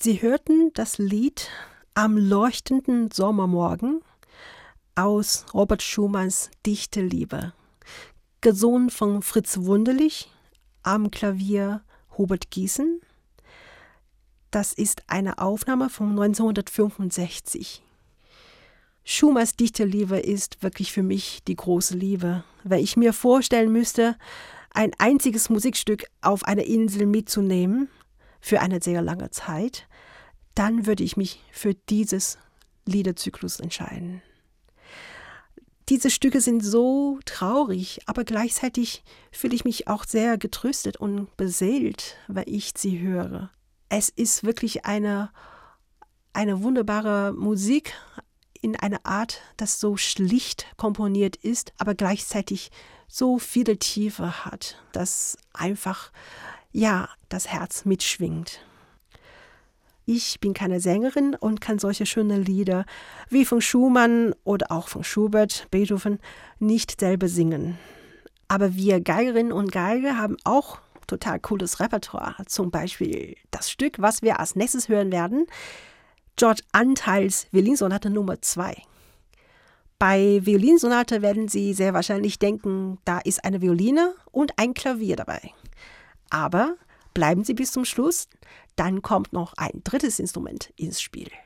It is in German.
Sie hörten das Lied Am leuchtenden Sommermorgen aus Robert Schumanns Dichte Liebe, gesungen von Fritz Wunderlich, am Klavier Hubert Giesen. Das ist eine Aufnahme von 1965. Schumanns Dichte Liebe ist wirklich für mich die große Liebe. Wenn ich mir vorstellen müsste, ein einziges Musikstück auf einer Insel mitzunehmen, für eine sehr lange Zeit, dann würde ich mich für dieses Liederzyklus entscheiden. Diese Stücke sind so traurig, aber gleichzeitig fühle ich mich auch sehr getröstet und beseelt, wenn ich sie höre. Es ist wirklich eine wunderbare Musik in einer Art, das so schlicht komponiert ist, aber gleichzeitig so viele Tiefe hat, dass einfach, das Herz mitschwingt. Ich bin keine Sängerin und kann solche schöne Lieder wie von Schumann oder auch von Schubert, Beethoven nicht selber singen. Aber wir Geigerinnen und Geiger haben auch total cooles Repertoire. Zum Beispiel das Stück, was wir als nächstes hören werden, George Antheils Violinsonate Nummer 2. Bei Violinsonate werden Sie sehr wahrscheinlich denken, da ist eine Violine und ein Klavier dabei. Aber bleiben Sie bis zum Schluss, dann kommt noch ein drittes Instrument ins Spiel.